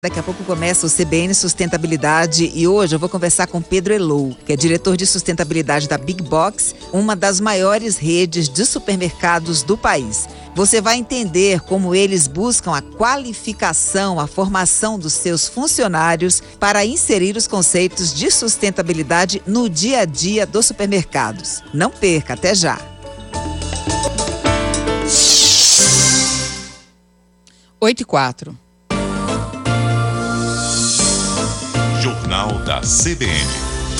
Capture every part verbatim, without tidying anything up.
Daqui a pouco começa o C B N Sustentabilidade e hoje eu vou conversar com Pedro Elou, que é diretor de sustentabilidade da Big Box, uma das maiores redes de supermercados do país. Você vai entender como eles buscam a qualificação, a formação dos seus funcionários para inserir os conceitos de sustentabilidade no dia a dia dos supermercados. Não perca, até já! oito e quatro. Jornal da C B N.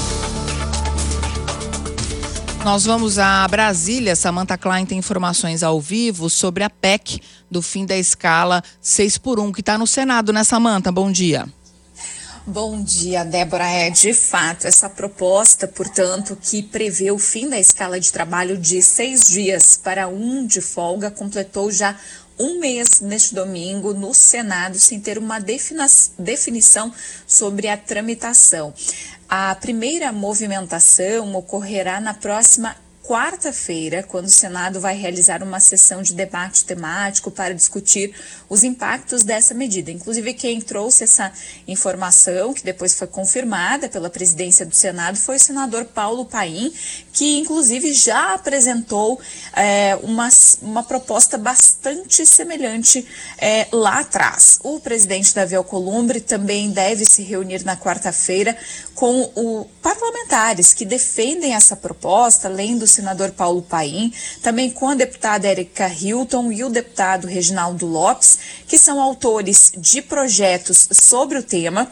Nós vamos a Brasília. Samantha Klein tem informações ao vivo sobre a P E C do fim da escala seis por um, que está no Senado, né, Samantha? Bom dia. Bom dia, Débora. É, de fato, essa proposta, portanto, que prevê o fim da escala de trabalho de seis dias para um de folga, completou já um mês neste domingo no Senado, sem ter uma defina- definição sobre a tramitação. A primeira movimentação ocorrerá na próxima quarta-feira, quando o Senado vai realizar uma sessão de debate temático para discutir os impactos dessa medida. Inclusive, quem trouxe essa informação, que depois foi confirmada pela presidência do Senado, foi o senador Paulo Paim, que inclusive já apresentou é, uma, uma proposta bastante semelhante é, lá atrás. O presidente Davi Alcolumbre também deve se reunir na quarta-feira com os parlamentares que defendem essa proposta, além do senador Paulo Paim, também com a deputada Érica Hilton e o deputado Reginaldo Lopes, que são autores de projetos sobre o tema.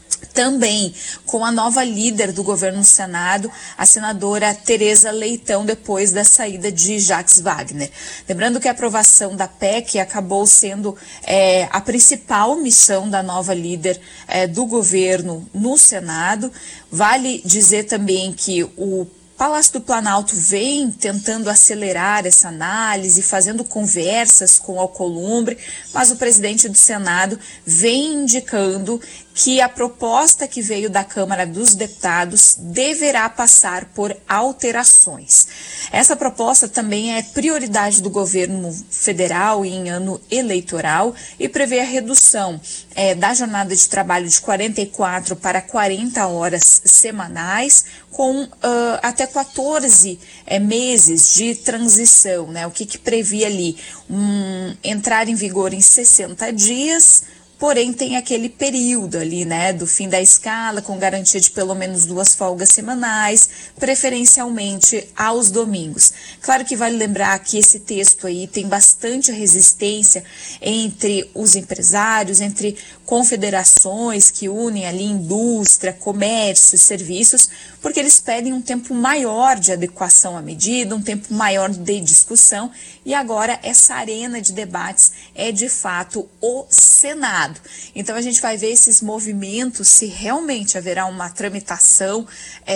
Também com a nova líder do governo no Senado, a senadora Tereza Leitão, depois da saída de Jacques Wagner. Lembrando que a aprovação da P E C acabou sendo é, a principal missão da nova líder é, do governo no Senado. Vale dizer também que o Palácio do Planalto vem tentando acelerar essa análise, fazendo conversas com o Alcolumbre, mas o presidente do Senado vem indicando que a proposta que veio da Câmara dos Deputados deverá passar por alterações. Essa proposta também é prioridade do governo federal em ano eleitoral e prevê a redução é, da jornada de trabalho de quarenta e quatro para quarenta horas semanais, com uh, até quatorze é, meses de transição, né? O que, que previa ali? Um, entrar em vigor em sessenta dias, porém tem aquele período ali, né, do fim da escala, com garantia de pelo menos duas folgas semanais, preferencialmente aos domingos. Claro que vale lembrar que esse texto aí tem bastante resistência entre os empresários, entre confederações que unem ali indústria, comércio, serviços, porque eles pedem um tempo maior de adequação à medida, um tempo maior de discussão, e agora essa arena de debates é de fato o Senado. Então a gente vai ver esses movimentos, se realmente haverá uma tramitação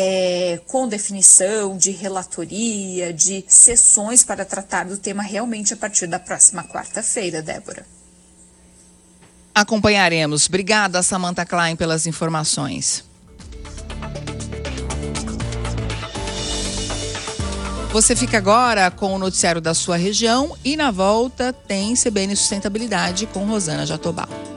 é, com definição de relatoria, de sessões para tratar do tema realmente a partir da próxima quarta-feira, Débora. Acompanharemos. Obrigada, Samantha Klein, pelas informações. Você fica agora com o noticiário da sua região e na volta tem C B N Sustentabilidade com Rosana Jatobá.